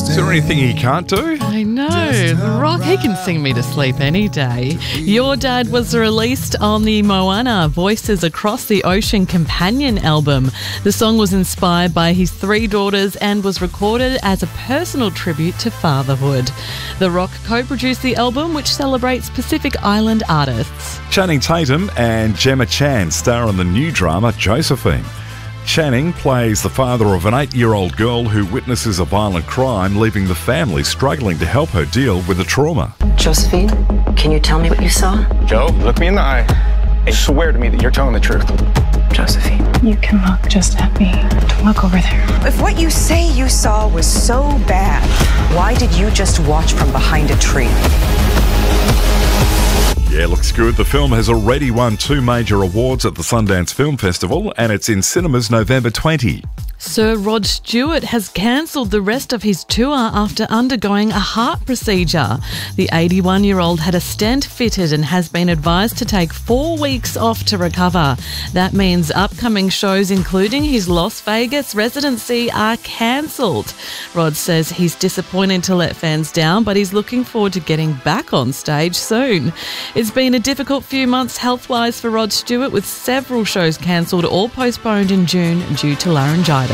Is there anything he can't do? I know. The Rock, he can sing me to sleep any day. Your Dad was released on the Moana Voices Across the Ocean companion album. The song was inspired by his 3 daughters and was recorded as a personal tribute to fatherhood. The Rock co-produced the album, which celebrates Pacific Island artists. Channing Tatum and Gemma Chan star in the new drama Josephine. Channing plays the father of an 8-year-old girl who witnesses a violent crime, leaving the family struggling to help her deal with the trauma. Josephine, can you tell me what you saw? Joe, look me in the eye and swear to me that you're telling the truth. Josephine. You can look just at me. Don't look over there. If what you say you saw was so bad, why did you just watch from behind a tree? Yeah, looks good. The film has already won 2 major awards at the Sundance Film Festival, and it's in cinemas November 20. Sir Rod Stewart has cancelled the rest of his tour after undergoing a heart procedure. The 81-year-old had a stent fitted and has been advised to take 4 weeks off to recover. That means upcoming shows, including his Las Vegas residency, are cancelled. Rod says he's disappointed to let fans down, but he's looking forward to getting back on stage soon. It's been a difficult few months health-wise for Rod Stewart, with several shows cancelled or postponed in June due to laryngitis.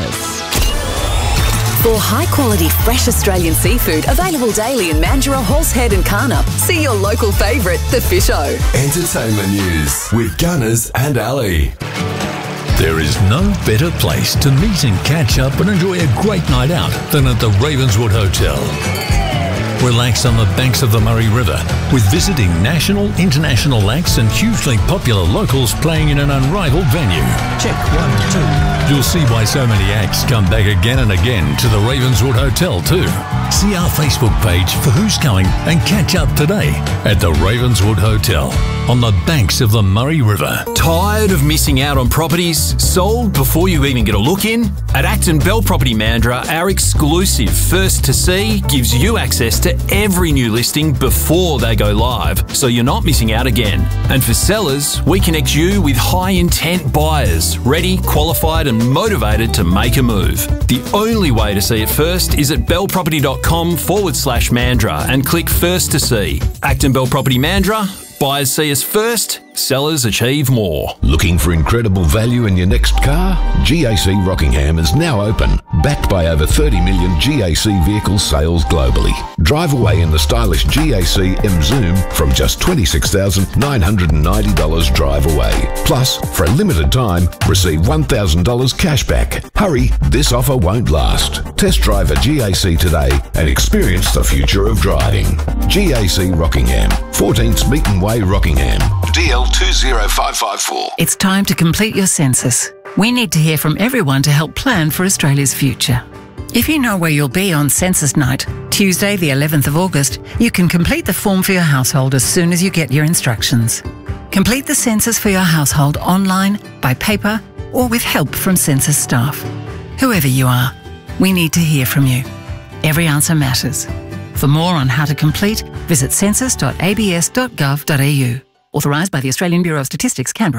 For high-quality, fresh Australian seafood available daily in Mandurah, Horsehead and Karnup, see your local favourite, The Fish O. Entertainment news with Gunners and Ali. There is no better place to meet and catch up and enjoy a great night out than at the Ravenswood Hotel. Relax on the banks of the Murray River with visiting national, international acts and hugely popular locals playing in an unrivaled venue. Check 1, 2. You'll see why so many acts come back again and again to the Ravenswood Hotel too. See our Facebook page for who's going and catch up today at the Ravenswood Hotel on the banks of the Murray River. Tired of missing out on properties sold before you even get a look in? At Acton Bell Property Mandurah, our exclusive First to See gives you access to every new listing before they go live, so you're not missing out again. And for sellers, we connect you with high-intent buyers, ready, qualified and motivated to make a move. The only way to see it first is at bellproperty.com/Mandurah and click First to See. Acton Bell Property Mandurah. Buyers see us first, sellers achieve more. Looking for incredible value in your next car? GAC Rockingham is now open, backed by over 30 million GAC vehicle sales globally. Drive away in the stylish GAC M Zoom from just $26,990 drive away. Plus, for a limited time, receive $1,000 cash back. Hurry, this offer won't last. Test drive a GAC today and experience the future of driving. GAC Rockingham, 14th Smeaton Way, Rockingham. DL 20554. It's time to complete your census. We need to hear from everyone to help plan for Australia's future. If you know where you'll be on census night, Tuesday the 11th of August, you can complete the form for your household as soon as you get your instructions. Complete the census for your household online, by paper, or with help from census staff. Whoever you are, we need to hear from you. Every answer matters. For more on how to complete, visit census.abs.gov.au. Authorised by the Australian Bureau of Statistics, Canberra.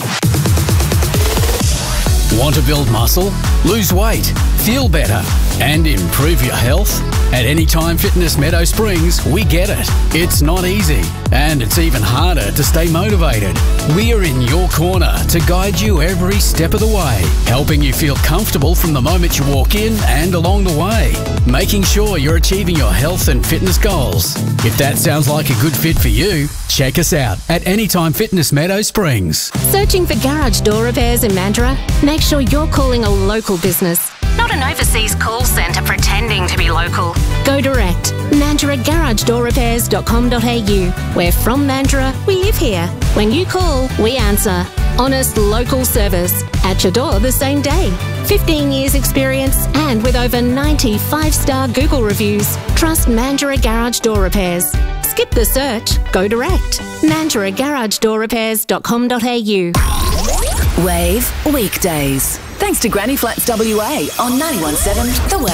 Want to build muscle, lose weight, feel better and improve your health? At Anytime Fitness Meadow Springs, we get it. It's not easy and it's even harder to stay motivated. We are in your corner to guide you every step of the way, helping you feel comfortable from the moment you walk in and along the way, making sure you're achieving your health and fitness goals. If that sounds like a good fit for you, check us out at Anytime Fitness Meadow Springs. Searching for garage door repairs in Mandurah? Make sure you're calling a local business, not an overseas call centre pretending to be local. Go direct. MandurahGarageDoorRepairs.com.au. We're from Mandurah, we live here. When you call, we answer. Honest local service. At your door the same day. 15 years experience and with over 90 5-star Google reviews. Trust Mandurah Garage Door Repairs. Skip the search. Go direct. MandurahGarageDoorRepairs.com.au. Wave weekdays. Thanks to Granny Flats WA on 91.7 The Wave.